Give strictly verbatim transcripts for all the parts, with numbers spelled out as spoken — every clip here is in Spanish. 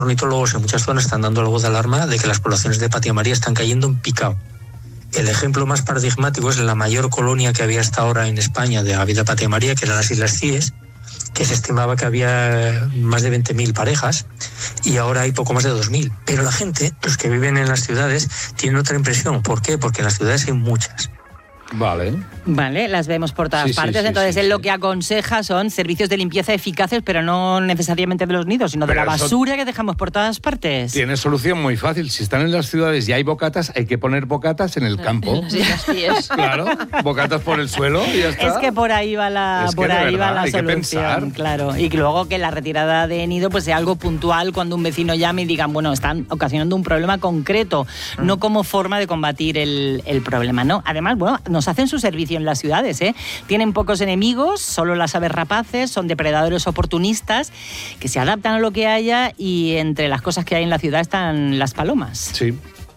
ornitólogos en muchas zonas están dando la voz de alarma de que las poblaciones de Patia María están cayendo en picado. El ejemplo más paradigmático es la mayor colonia que había hasta ahora en España de aves de Patia María, que eran las Islas Cíes, que se estimaba que había más de veinte mil parejas y ahora hay poco más de dos mil. Pero la gente, los que viven en las ciudades, tienen otra impresión. ¿Por qué? Porque en las ciudades hay muchas. Vale. Vale, las vemos por todas Sí, sí, partes. sí, Entonces, sí, él sí. lo que aconseja son servicios de limpieza eficaces, pero no necesariamente de los nidos, sino Pero de la eso basura que dejamos por todas partes. Tiene solución muy fácil. Si están en las ciudades y hay bocatas, hay que poner bocatas en el campo. Sí, así es. Claro, bocatas por el suelo y ya está. Es que por ahí va la, Es que por de ahí va verdad, la hay que solución, pensar. claro. Y luego que la retirada de nido pues sea algo puntual cuando un vecino llame y digan, bueno, están ocasionando un problema concreto, mm. no como forma de combatir el, el problema, ¿no? Además, bueno, nos hacen su servicio en las ciudades, ¿eh? Tienen pocos enemigos, solo las aves rapaces, son depredadores oportunistas que se adaptan a lo que haya y entre las cosas que hay en la ciudad están las palomas. Sí.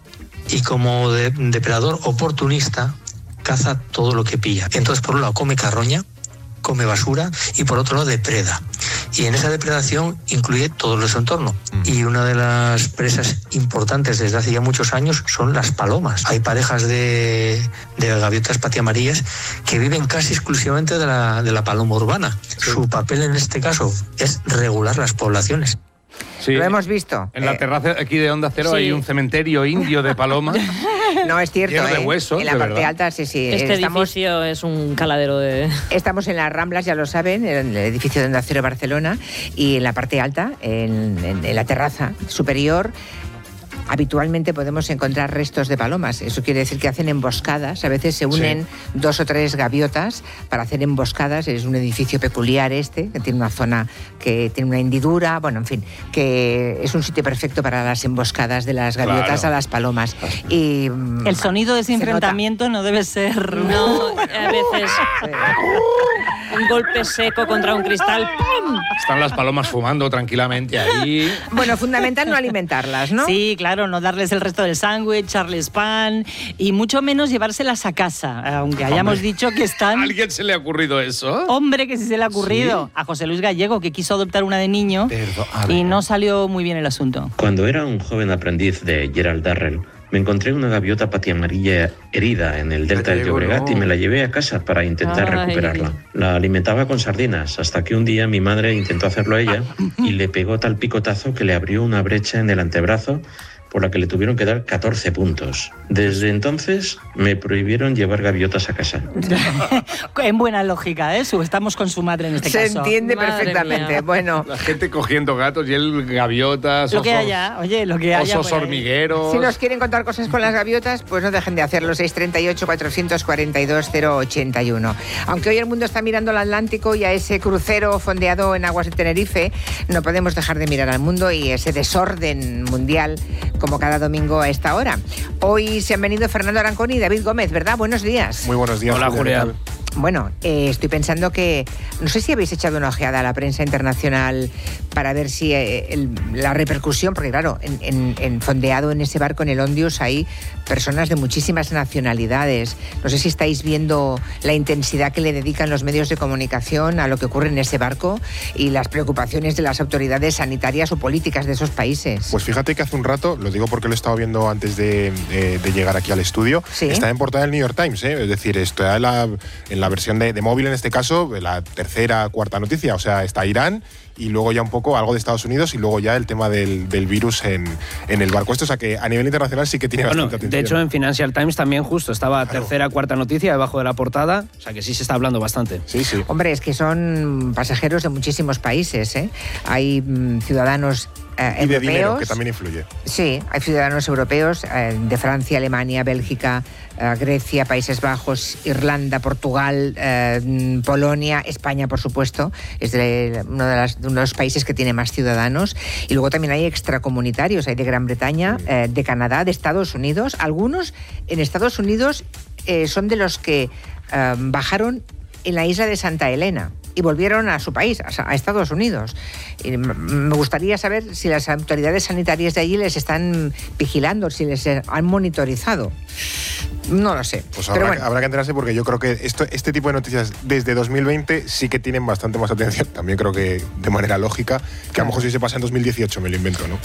Y como de, depredador oportunista, caza todo lo que pilla. Entonces, por un lado, come carroña, come basura y por otro lado depreda. Y en esa depredación incluye todo de su entorno. Mm. Y una de las presas importantes desde hace ya muchos años son las palomas. Hay parejas de, de gaviotas patiamarías que viven casi exclusivamente de la, de la paloma urbana. Sí. Su papel en este caso es regular las poblaciones. Sí, lo hemos visto. En la eh, terraza aquí de Onda Cero sí. hay un cementerio indio de palomas. No, es cierto, lleno ¿eh? de huesos, en la de parte verdad. alta, sí, sí. Este estamos, edificio es un caladero de... Estamos en las Ramblas, ya lo saben, en el edificio de Onda Cero Barcelona, y en la parte alta, en, en, en la terraza superior, habitualmente podemos encontrar restos de palomas. Eso quiere decir que hacen emboscadas. A veces se unen sí. dos o tres gaviotas para hacer emboscadas. Es un edificio peculiar este, que tiene una zona que tiene una hendidura. Bueno, en fin, que es un sitio perfecto para las emboscadas de las gaviotas claro. a las palomas. Y el sonido de ese enfrentamiento no debe ser... No, a veces... un golpe seco contra un cristal. ¡Pum! Están las palomas fumando tranquilamente ahí. Bueno, fundamental no alimentarlas, ¿no? Sí, claro, no darles el resto del sándwich, echarles pan y mucho menos llevárselas a casa, aunque hayamos Hombre, dicho que están... ¿A alguien se le ha ocurrido eso? Hombre, que sí se le ha ocurrido. ¿Sí? A José Luis Gallego, que quiso adoptar una de niño y no salió muy bien el asunto. Cuando era un joven aprendiz de Gerald Darrell, me encontré una gaviota patiamarilla herida en el delta del Llobregat no. y me la llevé a casa para intentar Ay. recuperarla. La alimentaba con sardinas, hasta que un día mi madre intentó hacerlo a ella y le pegó tal picotazo que le abrió una brecha en el antebrazo por la que le tuvieron que dar catorce puntos. Desde entonces me prohibieron llevar gaviotas a casa. En buena lógica, ¿eh? Estamos con su madre en este Se caso. Se entiende Madre perfectamente. Mía. Bueno, la gente cogiendo gatos y él gaviotas, lo osos, que haya, oye, lo que haya. Osos hormigueros. Si nos quieren contar cosas con las gaviotas, pues no dejen de hacerlo. seis treinta y ocho, cuatrocientos cuarenta y dos, cero ochenta y uno. Aunque hoy el mundo está mirando al Atlántico y a ese crucero fondeado en aguas de Tenerife, no podemos dejar de mirar al mundo y ese desorden mundial como cada domingo a esta hora. Hoy se han venido Fernando Arancón y David Gómez, ¿verdad? Buenos días. Muy buenos días. Hola, Julia. Bueno, eh, estoy pensando que... No sé si habéis echado una ojeada a la prensa internacional para ver si eh, el, la repercusión... Porque claro, en, en, en fondeado en ese barco, en el Ondius, hay personas de muchísimas nacionalidades. No sé si estáis viendo la intensidad que le dedican los medios de comunicación a lo que ocurre en ese barco y las preocupaciones de las autoridades sanitarias o políticas de esos países. Pues fíjate que hace un rato, lo digo porque lo he estado viendo antes de, de, de llegar aquí al estudio, ¿sí? Está en portada del New York Times, ¿eh? Es decir, está en la, en la versión de, de móvil en este caso, la tercera, cuarta noticia, o sea, está Irán y luego ya un poco algo de Estados Unidos y luego ya el tema del, del virus en, en el barco. Esto, o sea, que a nivel internacional sí que tiene bueno, bastante atención. De hecho, en Financial Times también justo estaba claro. tercera, cuarta noticia debajo de la portada, o sea que sí se está hablando bastante. Sí, sí. Hombre, es que son pasajeros de muchísimos países, ¿eh? Hay mmm, ciudadanos eh, y de europeos. Dinero, que también influye. Sí, hay ciudadanos europeos eh, de Francia, Alemania, Bélgica, eh, Grecia, Países Bajos, Irlanda, Portugal, eh, Polonia, España, por supuesto, es de uno de, las, de uno de los países que tiene más ciudadanos. Y luego también hay extracomunitarios, hay de Gran Bretaña, eh, de Canadá, de Estados Unidos. Algunos en Estados Unidos eh, son de los que eh, bajaron en la isla de Santa Elena y volvieron a su país, a Estados Unidos. Y me gustaría saber si las autoridades sanitarias de allí les están vigilando, si les han monitorizado. No lo sé. Pues Pero habrá, bueno. habrá que enterarse porque yo creo que esto, este tipo de noticias desde dos mil veinte sí que tienen bastante más atención. También creo que de manera lógica, que a lo mejor si se pasa en dos mil dieciocho me lo invento, ¿no?